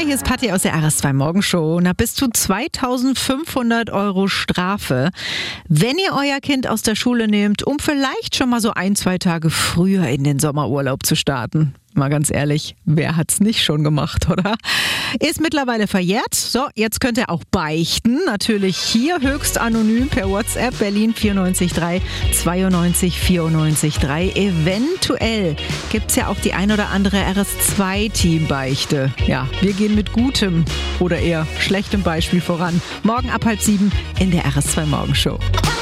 hier ist Patti aus der RS2 Morgenshow. Na, bis zu 2.500 € Strafe, wenn ihr euer Kind aus der Schule nehmt, um vielleicht schon mal so 1-2 Tage früher in den Sommerurlaub zu starten. Mal ganz ehrlich, wer hat's nicht schon gemacht, oder? Ist mittlerweile verjährt. So, jetzt könnt ihr auch beichten. Natürlich hier höchst anonym per WhatsApp Berlin 94 92 94 3. Eventuell gibt's ja auch die ein oder andere RS2-Team-Beichte. Ja, wir gehen mit gutem oder eher schlechtem Beispiel voran. Morgen ab 6:30 in der RS2 Morgenshow.